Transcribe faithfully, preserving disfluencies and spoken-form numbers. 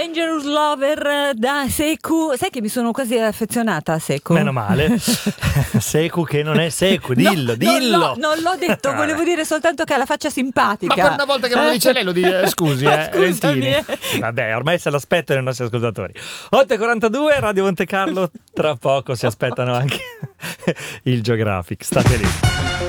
Dangerous Lover da Sekou. Sai che mi sono quasi affezionata a Sekou? Meno male. Sekou che non è Sekou, dillo, no, dillo. Non l'ho, non l'ho detto, volevo dire soltanto che ha la faccia simpatica. Ma per una volta che me lo dice lei lo dice, scusi, eh, Scusami, Lentini. Vabbè, ormai se l'aspettano i nostri ascoltatori. otto e quarantadue, Radio Monte Carlo, tra poco si aspettano anche il Geographic. State lì.